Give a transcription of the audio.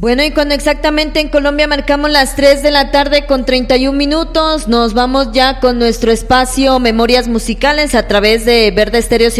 Bueno, y cuando exactamente en Colombia marcamos las 3 de la tarde con 31 minutos, nos vamos ya con nuestro espacio Memorias Musicales a través de Verde Estéreo